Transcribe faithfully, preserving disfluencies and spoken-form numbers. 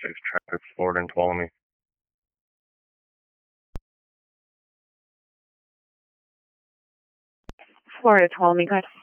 six traffic, Florida and Tuolumne. Florida, Tuolumne, go ahead.